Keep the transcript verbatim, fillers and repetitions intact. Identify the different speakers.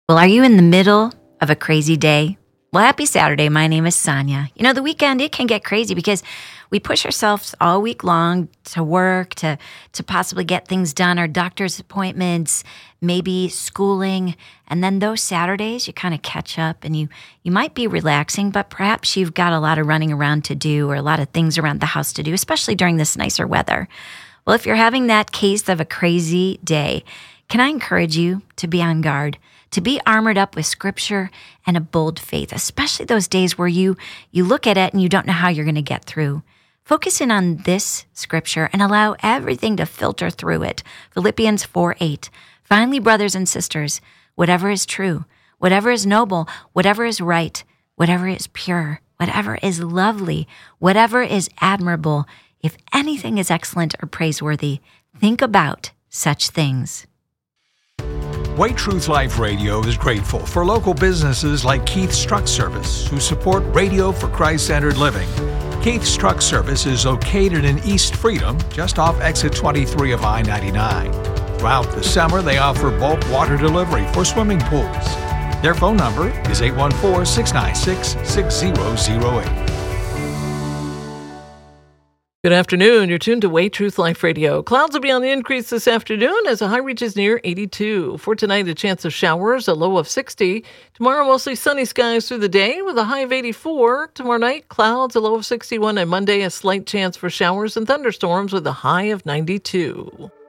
Speaker 1: Well, are you in the middle of a crazy day? Well, happy Saturday. My name is Sonia. You know, the weekend, it can get crazy because we push ourselves all week long to work, to, to possibly get things done, our doctor's appointments, maybe schooling. And then those Saturdays, you kind of catch up and you, you might be relaxing, but perhaps you've got a lot of running around to do or a lot of things around the house to do, especially during this nicer weather. Well, if you're having that case of a crazy day, can I encourage you to be on guard, to be armored up with scripture and a bold faith, especially those days where you, you look at it and you don't know how you're going to get through. Focus in on this scripture and allow everything to filter through it. Philippians four eight. Finally, brothers and sisters, whatever is true, whatever is noble, whatever is right, whatever is pure, whatever is lovely, whatever is admirable, if anything is excellent or praiseworthy, think about such things.
Speaker 2: Way Truth Life Radio is grateful for local businesses like Keith's Truck Service, who support Radio for Christ-Centered Living. Keith's Truck Service is located in East Freedom, just off exit twenty-three of I ninety-nine. Throughout the summer, they offer bulk water delivery for swimming pools. Their phone number is eight one four, six nine six, six zero zero eight.
Speaker 3: Good afternoon. You're tuned to Way Truth Life Radio. Clouds will be on the increase this afternoon as the high reaches near eighty-two. For tonight, a chance of showers, a low of sixty. Tomorrow, mostly sunny skies through the day with a high of eighty-four. Tomorrow night, clouds, a low of sixty-one. And Monday, a slight chance for showers and thunderstorms with a high of ninety-two.